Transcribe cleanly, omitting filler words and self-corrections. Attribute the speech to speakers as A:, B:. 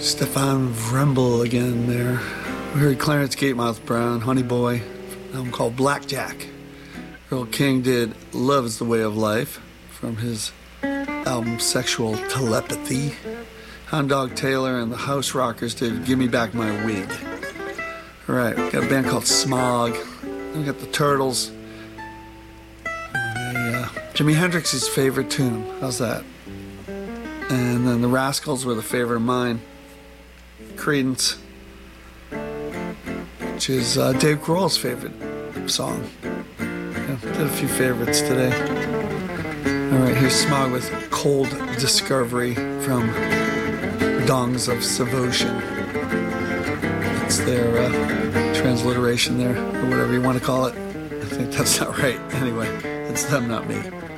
A: Stefan Vrembel again there. We heard Clarence Gatemouth Brown, Honey Boy, an album called Blackjack. Earl King did Love is the Way of Life from his album Sexual Telepathy. Hound Dog Taylor and the House Rockers did Give Me Back My Wig. All right, we got a band called Smog. Then we got the Turtles. Jimi Hendrix's favorite tune. How's that? And then the Rascals were the favorite of mine. Creedence, which is Dave Grohl's favorite song. Yeah, did a few favorites today. All right, here's Smog with Cold Discovery from Dongs of Savotion. That's their transliteration there, or whatever you want to call it. I think that's not right. Anyway, it's them, not me.